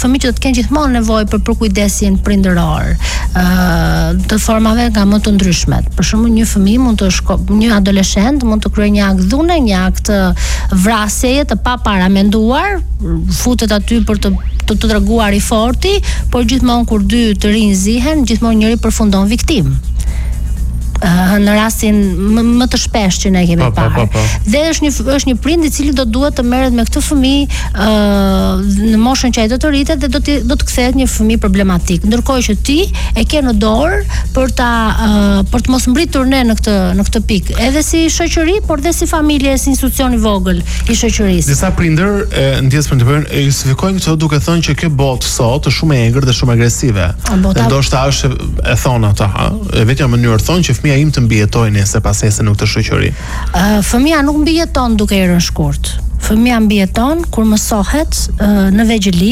fëmijë që do të kenë gjithmonë nevojë për përkujdesin prindëror, të formave nga më të ndryshmet. Për shembull, një fëmijë mund të një adoleshent mund të kryejë një akt dhune, një akt vrasjeje të paparamenduar, futet aty për të treguar i forti, por gjithmonë kur dy të rinj zihen, gjithmonë njëri përfundon viktim. Në rastin më të shpesh që ne kemi parë. Dhe është një prind i cili do duhet të merret me këtë fëmijë në moshën që ai do të rritet dhe do të kthehet një fëmijë problematik. Ndërkohë që ti e ke në dorë për të mos mbritur ne në këtë pikë, edhe si shoqëri, por dhe si familje, si institucion i vogël i shoqërisë. Disa prindër ndjes për të bërë justifikojnë këtë duke thënë që kjo botë sot është shumë e egër dhe shumë agresive. Dhe ndoshta është e thonë ata, vetëm në mënyrë thonë që fëmia im të mbijetojë nëse pasese në këtë shoqëri. Fëmia nuk mbijeton duke i rënë shkurt. Fëmia mbijeton kur mësohet në vegjëli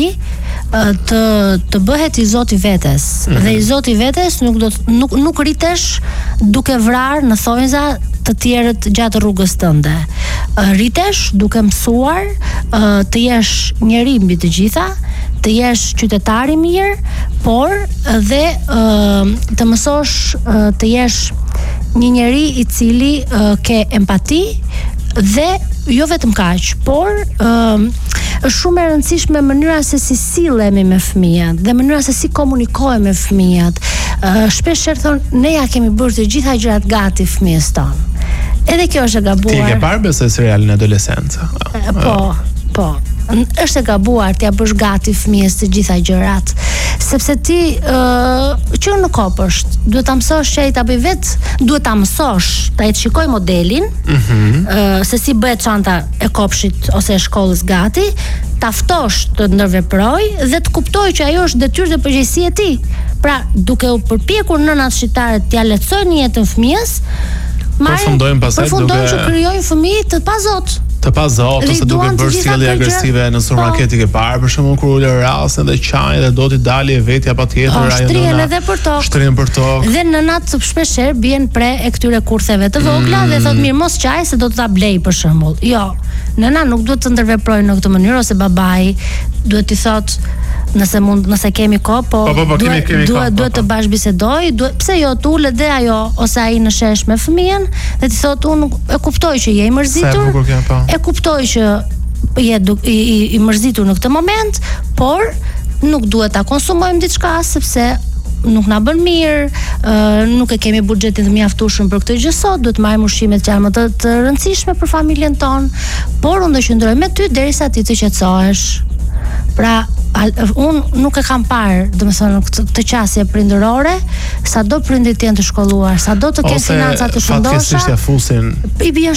të bëhet i zoti vetes. Dhe i zoti vetes nuk rritesh duke vrarë në thonjza të tjerët gjatë rrugës tënde. Rritesh duke mësuar të jesh njeri mbi të gjitha, të jesh qytetar i mirë, por dhe të mësosh të jesh një njeri i cili ke empati dhe jo vetëm kaq, por është shumë e rëndësishme mënyra se si sillemi me fëmijët dhe mënyra se si komunikojmë me fëmijët. Shpesh thonë ne ja kemi bërë të gjitha gjërat gati fëmijës tonë. Edhe kjo është e gabuar. Ti e ke parë besoj serialin Adolescenca? Po. Është e gabuar t'ja bësh gati fëmijës të gjitha gjërat, sepse ti që në kopësht duhet ta mësosh që ai ta bëj vetë, duhet ta mësosh, ta i shikoj modelin, se si bëhet çanta e kopshit ose e shkollës gati, ta ftosh të ndërveproj dhe të kuptoj që ajo është detyrë dhe përgjegjësi e tij. Pra, duke u përpjekur nënat shqiptare t'ia lehtësojnë jetën fëmijës, përfundojnë që krijojnë fëmijë të pazot. Të pazot ose duke bërë sjellje agresive në supermarket i ke parë për shembull kur ulë rastin dhe çaj dhe do t'i dalë vetja patjetër ajo. Shtrihen edhe për tokë. Dhe nënat shpeshherë bien pre e këtyre kurtheve të vogla dhe thot mirë mos çaj se do të ta blej për shembull. Jo. Nëna nuk duhet të ndërveprojë në këtë mënyrë ose babai duhet t'i thot nëse kemi kohë, duhet të bashkëbisedoj, pse jo të ulet dhe ajo ose ai në shesh me fëmijën dhe ti thot unë e kuptoj që je i mërzitur, e kuptoj që je i mërzitur në këtë moment, por nuk duhet ta konsumojmë diçka sepse nuk na bën mirë, nuk e kemi buxhetin të mjaftueshëm për këtë gjë sot, duhet marrim ushqimet që janë më të rëndësishme për familjen tonë, por unë do qëndroj me ty derisa ti të qetësohesh. Pra, unë nuk e kam parë, domethënë këtë qasje prindërore, sado prindit janë të shkolluar, sado të kenë financa të shëndosha, fatkeqësisht ja fusin. I bien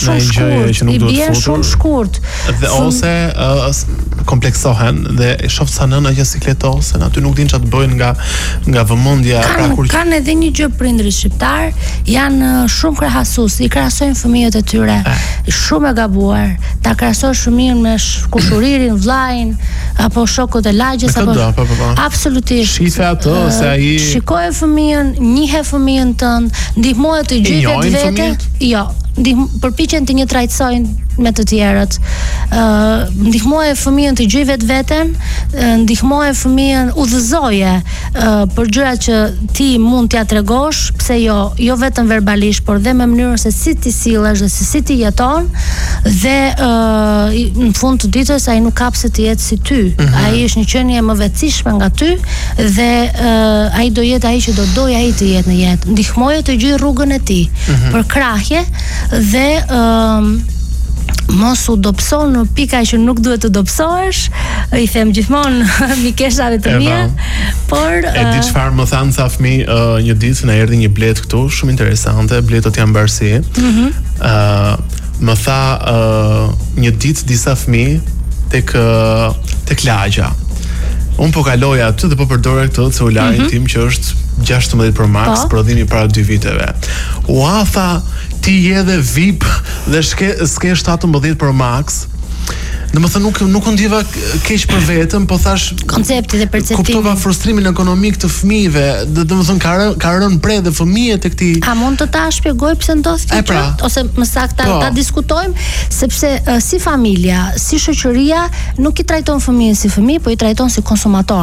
shumë shkurt. Dhe ose kompleksohen dhe shoh sa nëna që sikletosen, aty nuk din ç'a të bëjnë nga vëmendja pra kur kanë edhe një gjë prindrit shqiptar, janë shumë krahasues, i krahasojnë fëmijët e tyre. Shumë e gabuar. Ta krahasosh fëmijën me kushuririn, vllajin apo shokët e lagjes apo absolutisht. Shife ato se ai shikoje fëmijën, njihe fëmijën tënd, ndihmoje të gjej vetë. Jo, përpiqen të një trajtsojnë me të tjerët. Ndihmoje fëmijën të gjej vetveten, ndihmoje fëmijën, udhëzoje për gjërat që ti mund t'ia tregosh, pse jo vetëm verbalisht, por dhe me mënyrën se si ti sillesh dhe si ti jeton dhe në fund të ditës ai nuk ka pse të jetë si ty. Ai është një qenie më vetësishme nga ty dhe ai do jetë ai që do dojë ai të jetë në jetë. Ndihmoje të gjej rrugën e tij për krahje dhe mos u dobëso në pika që nuk duhet të dobësohesh, i them gjithmonë mikeshave të mia, por e di çfarë më thanë sa fëmijë një ditë na erdhi një blet këtu shumë interesante, bletët janë mbarsi. Më tha një ditë disa fëmijë tek lagja. Unë po kaloja aty dhe po përdore këtë celularin tim që është 16 Pro Max, prodhimi para 2 viteve. Ua, tha, ti je dhe VIP dhe s'ke 17 Pro Max. Domethënë nuk u ndjeva keq për veten, po thash koncepti dhe perceptimi. Kuptova frustrimin ekonomik të fëmijëve, domethënë ka rënë pre dhe fëmijët e këtij. A mund të ta shpjegoj pse ndodh kjo? Ose më saktë ta diskutojmë, sepse si familja, si shoqëria nuk i trajton fëmijën si fëmijë, po i trajton si konsumator.